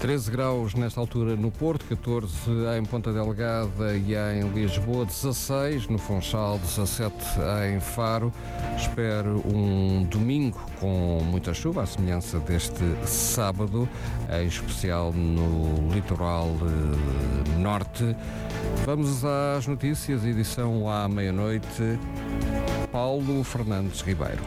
13 graus nesta altura no Porto, 14 em Ponta Delgada e em Lisboa, 16 no Funchal, 17 em Faro. Espero um domingo com muita chuva, à semelhança deste sábado, em especial no litoral norte. Vamos às notícias, edição à meia-noite. Paulo Fernandes Ribeiro.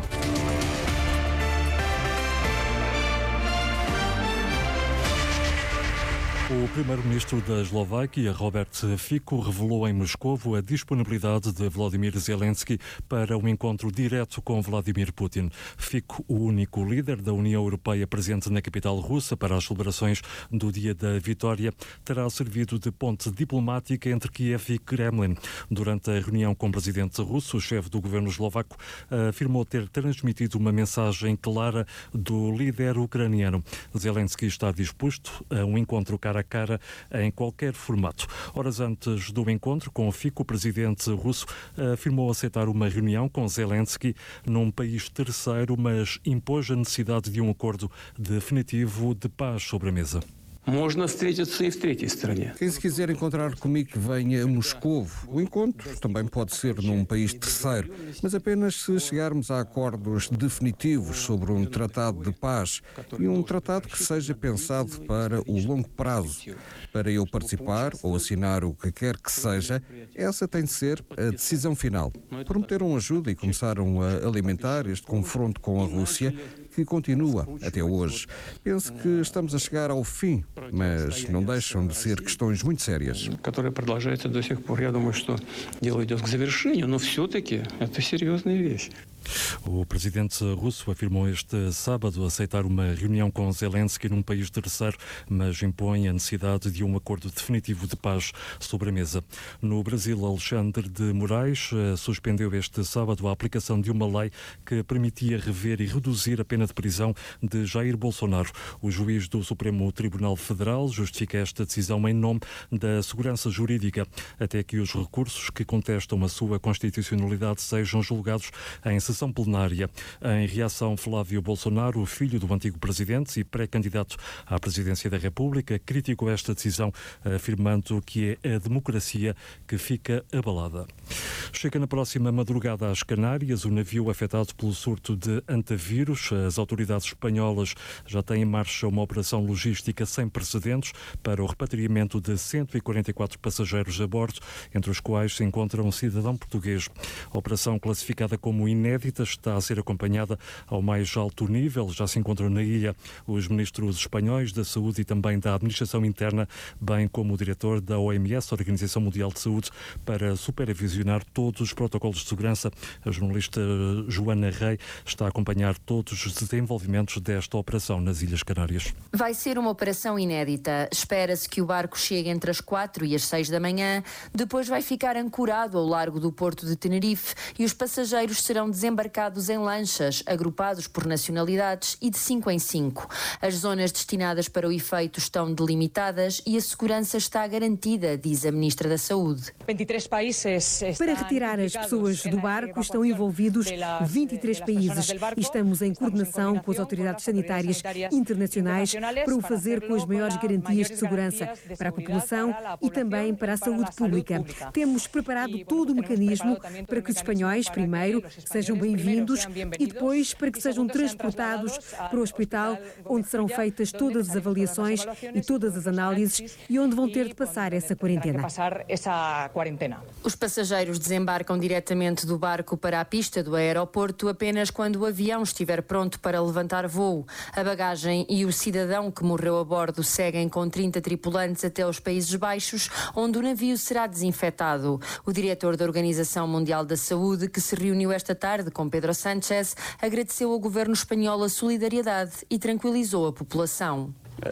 O primeiro-ministro da Eslováquia, Robert Fico, revelou em Moscovo a disponibilidade de Volodymyr Zelensky para um encontro direto com Vladimir Putin. Fico, o único líder da União Europeia presente na capital russa para as celebrações do Dia da Vitória, terá servido de ponte diplomática entre Kiev e Kremlin. Durante a reunião com o presidente russo, o chefe do governo eslovaco afirmou ter transmitido uma mensagem clara do líder ucraniano. Zelensky está disposto a um encontro cara a cara em qualquer formato. Horas antes do encontro com o Fico, o presidente russo afirmou aceitar uma reunião com Zelensky num país terceiro, mas impôs a necessidade de um acordo definitivo de paz sobre a mesa. Quem se quiser encontrar comigo que venha a Moscovo. O encontro também pode ser num país terceiro, mas apenas se chegarmos a acordos definitivos sobre um tratado de paz e um tratado que seja pensado para o longo prazo. Para eu participar ou assinar o que quer que seja, essa tem de ser a decisão final. Prometeram ajuda e começaram a alimentar este confronto com a Rússia, que continua até hoje. Penso que estamos a chegar ao fim, mas não deixam de ser questões muito sérias. O presidente russo afirmou este sábado aceitar uma reunião com Zelensky num país terceiro, mas impõe a necessidade de um acordo definitivo de paz sobre a mesa. No Brasil, Alexandre de Moraes suspendeu este sábado a aplicação de uma lei que permitia rever e reduzir a pena de prisão de Jair Bolsonaro. O juiz do Supremo Tribunal Federal justifica esta decisão em nome da segurança jurídica, até que os recursos que contestam a sua constitucionalidade sejam julgados em sessão plenária. Em reação, Flávio Bolsonaro, filho do antigo presidente e pré-candidato à presidência da República, criticou esta decisão, afirmando que é a democracia que fica abalada. Chega na próxima madrugada às Canárias o navio afetado pelo surto de antavírus. As autoridades espanholas já têm em marcha uma operação logística sem precedentes para o repatriamento de 144 passageiros a bordo, entre os quais se encontra um cidadão português. A operação, classificada como inédita, está a ser acompanhada ao mais alto nível. Já se encontram na ilha os ministros espanhóis da Saúde e também da Administração Interna, bem como o diretor da OMS, Organização Mundial de Saúde, para supervisionar todos os protocolos de segurança. A jornalista Joana Rei está a acompanhar todos os desenvolvimentos desta operação nas Ilhas Canárias. Vai ser uma operação inédita. Espera-se que o barco chegue entre as 4 e as 6 da manhã. Depois vai ficar ancorado ao largo do porto de Tenerife e os passageiros serão desembarcados em lanchas, agrupados por nacionalidades e de 5 em 5. As zonas destinadas para o efeito estão delimitadas e a segurança está garantida, diz a Ministra da Saúde. 23 países. Para retirar as pessoas do barco estão envolvidos 23 países e estamos em coordenação com as autoridades sanitárias internacionais para o fazer com as maiores garantias de segurança para a população e também para a saúde pública. Temos preparado todo o mecanismo para que os espanhóis, primeiro, sejam bem-vindos e depois para que sejam transportados para o hospital, onde serão feitas todas as avaliações e todas as análises e onde vão ter de passar essa quarentena. Os passageiros desembarcam diretamente do barco para a pista do aeroporto apenas quando o avião estiver pronto para levantar voo. A bagagem e o cidadão que morreu a bordo seguem com 30 tripulantes até aos Países Baixos, onde o navio será desinfetado. O diretor da Organização Mundial da Saúde, que se reuniu esta tarde com Pedro Sánchez, agradeceu ao governo espanhol a solidariedade e tranquilizou a população.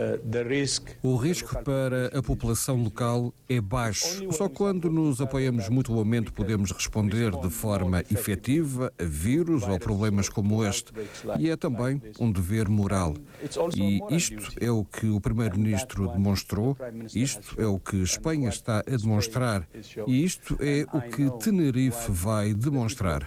O risco para a população local é baixo. Só quando nos apoiamos mutuamente podemos responder de forma efetiva a vírus ou problemas como este. E é também um dever moral. E isto é o que o Primeiro-Ministro demonstrou, isto é o que Espanha está a demonstrar e isto é o que Tenerife vai demonstrar.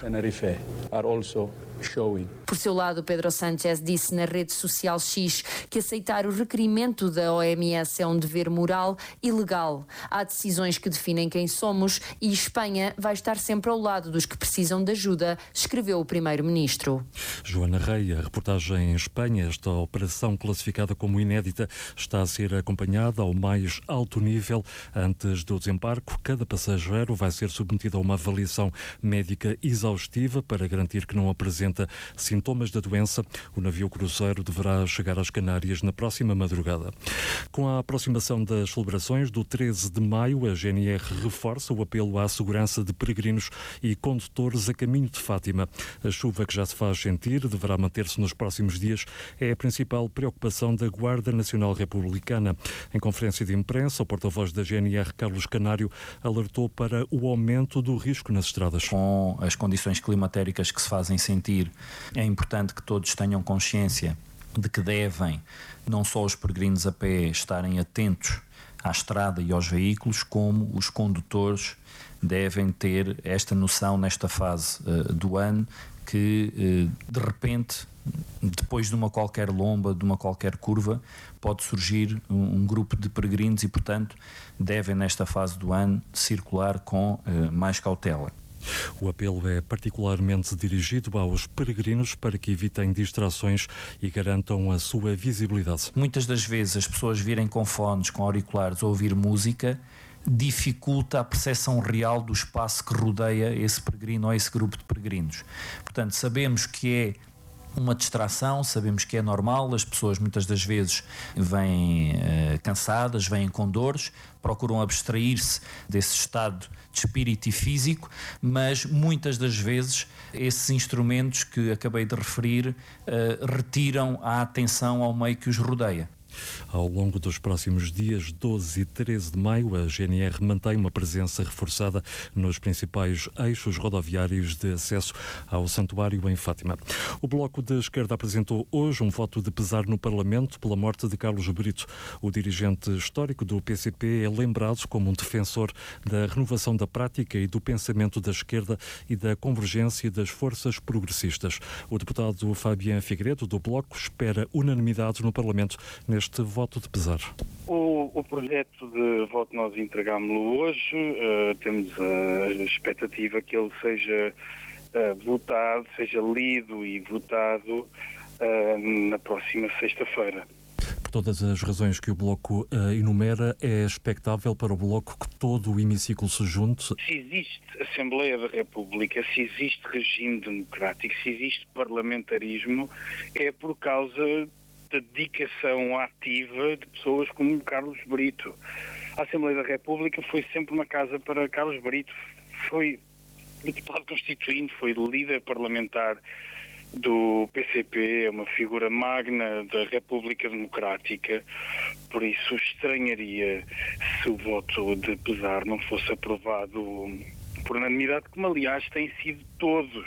Por seu lado, Pedro Sánchez disse na rede social X que aceitar o requerimento requerimento da OMS é um dever moral e legal. Há decisões que definem quem somos e Espanha vai estar sempre ao lado dos que precisam de ajuda, escreveu o primeiro-ministro. Joana Rei, a reportagem em Espanha. Esta operação, classificada como inédita, está a ser acompanhada ao mais alto nível. Antes do desembarque, cada passageiro vai ser submetido a uma avaliação médica exaustiva para garantir que não apresenta sintomas da doença. O navio cruzeiro deverá chegar às Canárias na próxima madrugada. Com a aproximação das celebrações do 13 de maio, a GNR reforça o apelo à segurança de peregrinos e condutores a caminho de Fátima. A chuva que já se faz sentir deverá manter-se nos próximos dias. É a principal preocupação da Guarda Nacional Republicana. Em conferência de imprensa, o porta-voz da GNR, Carlos Canário, alertou para o aumento do risco nas estradas. Com as condições climatéricas que se fazem sentir, é importante que todos tenham consciência de que devem, não só os peregrinos a pé, estarem atentos à estrada e aos veículos, como os condutores devem ter esta noção nesta fase do ano que, de repente, depois de uma qualquer lomba, de uma qualquer curva, pode surgir um grupo de peregrinos e, portanto, devem, nesta fase do ano, circular com mais cautela. O apelo é particularmente dirigido aos peregrinos para que evitem distrações e garantam a sua visibilidade. Muitas das vezes as pessoas virem com fones, com auriculares ou ouvir música dificulta a percepção real do espaço que rodeia esse peregrino ou esse grupo de peregrinos. Portanto, sabemos que é uma distração, sabemos que é normal, as pessoas muitas das vezes vêm cansadas, vêm com dores, procuram abstrair-se desse estado de espírito e físico, mas muitas das vezes esses instrumentos que acabei de referir retiram a atenção ao meio que os rodeia. Ao longo dos próximos dias 12 e 13 de maio, a GNR mantém uma presença reforçada nos principais eixos rodoviários de acesso ao santuário em Fátima. O Bloco de Esquerda apresentou hoje um voto de pesar no Parlamento pela morte de Carlos Brito. O dirigente histórico do PCP é lembrado como um defensor da renovação da prática e do pensamento da esquerda e da convergência das forças progressistas. O deputado Fabien Figueiredo, do Bloco, espera unanimidade no Parlamento neste voto de pesar. O projeto de voto nós entregámos-lo hoje. Temos a expectativa que ele seja votado, seja lido e votado na próxima sexta-feira. Por todas as razões que o Bloco enumera, é expectável para o Bloco que todo o hemiciclo se junte? Se existe Assembleia da República, se existe regime democrático, se existe parlamentarismo, é por causa da dedicação ativa de pessoas como Carlos Brito. A Assembleia da República foi sempre uma casa para Carlos Brito. Foi deputado constituinte, foi líder parlamentar do PCP, é uma figura magna da República Democrática. Por isso estranharia se o voto de pesar não fosse aprovado por unanimidade, como aliás têm sido todos,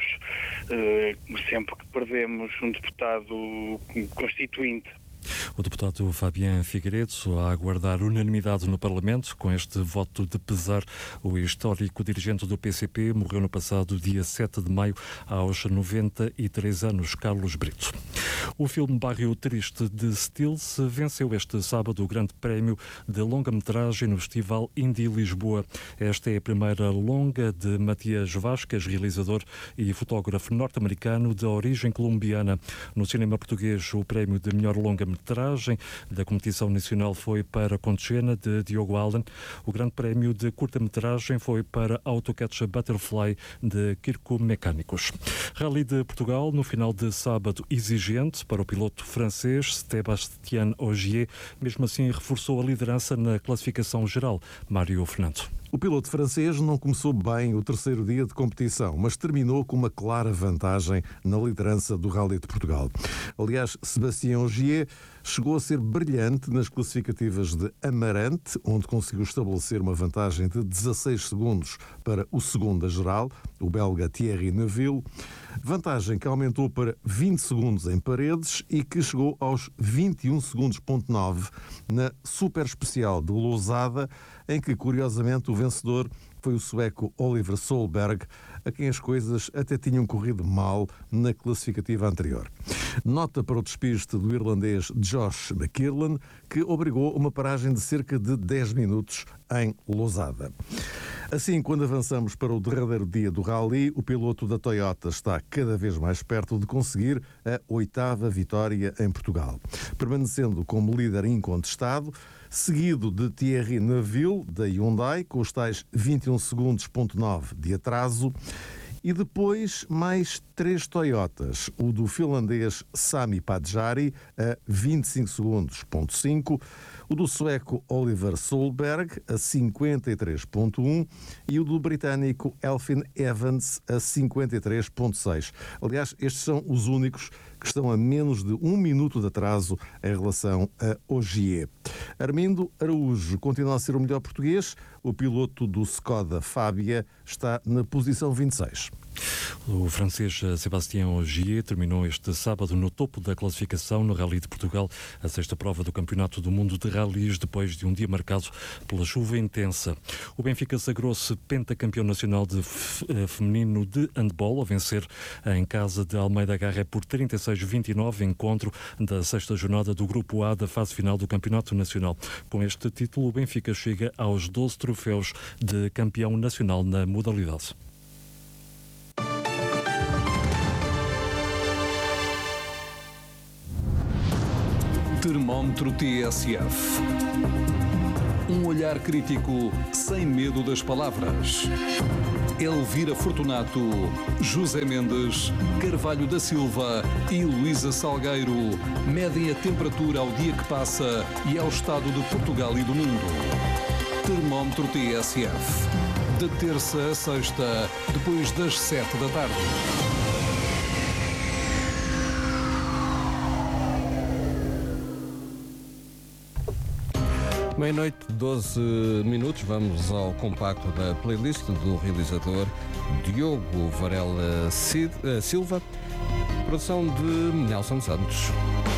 sempre que perdemos um deputado constituinte. O deputado Fabien Figueiredo a aguardar unanimidade no Parlamento. Com este voto de pesar, o histórico dirigente do PCP morreu no passado dia 7 de maio, aos 93 anos, Carlos Brito. O filme Barrio Triste de Stills venceu este sábado o Grande Prémio de longa-metragem no Festival Indie Lisboa. Esta é a primeira longa de Matias Vasquez, realizador e fotógrafo norte-americano de origem colombiana. No cinema português, o prémio de melhor longa-metragem da competição nacional foi para Conchena, de Diogo Allen. O Grande Prémio de curta-metragem foi para Autocatch Butterfly, de Kirko Mecânicos. Rally de Portugal, no final de sábado, exigente para o piloto francês Sébastien Ogier. Mesmo assim, reforçou a liderança na classificação geral. Mário Fernando. O piloto francês não começou bem o terceiro dia de competição, mas terminou com uma clara vantagem na liderança do Rally de Portugal. Aliás, Sébastien Ogier chegou a ser brilhante nas classificativas de Amarante, onde conseguiu estabelecer uma vantagem de 16 segundos para o segundo da geral, o belga Thierry Neuville, vantagem que aumentou para 20 segundos em Paredes e que chegou aos 21 segundos,9 na super especial de Lousada, em que, curiosamente, o vencedor foi o sueco Oliver Solberg, a quem as coisas até tinham corrido mal na classificativa anterior. Nota para o despiste do irlandês Josh McKirlan, que obrigou uma paragem de cerca de 10 minutos em Lousada. Assim, quando avançamos para o derradeiro dia do Rally, o piloto da Toyota está cada vez mais perto de conseguir a 8ª vitória em Portugal, permanecendo como líder incontestado, seguido de Thierry Neuville, da Hyundai, com os tais 21 segundos,9 de atraso, e depois mais 3 Toyotas, o do finlandês Sami Padjari, a 25 segundos,5, o do sueco Oliver Solberg, a 53,1, e o do britânico Elfyn Evans, a 53,6. Aliás, estes são os únicos que estão a menos de 1 minuto de atraso em relação a Ogier. Armindo Araújo continua a ser o melhor português. O piloto do Skoda Fabia está na posição 26. O francês Sébastien Ogier terminou este sábado no topo da classificação no Rally de Portugal, a 6ª prova do Campeonato do Mundo de Rallys, depois de um dia marcado pela chuva intensa. O Benfica sagrou-se pentacampeão nacional de feminino de handball, ao vencer em casa de Almeida Garré por 36-29, encontro da 6ª jornada do Grupo A da fase final do Campeonato Nacional. Com este título, o Benfica chega aos 12 troféus de campeão nacional na modalidade. Termómetro TSF. Um olhar crítico sem medo das palavras. Elvira Fortunato, José Mendes, Carvalho da Silva e Luísa Salgueiro medem a temperatura ao dia que passa e ao estado de Portugal e do mundo. Termómetro TSF. De terça a sexta, depois das 7 da tarde. Meia-noite, 12 minutos. Vamos ao compacto da playlist do realizador Diogo Varela Silva, produção de Nelson Santos.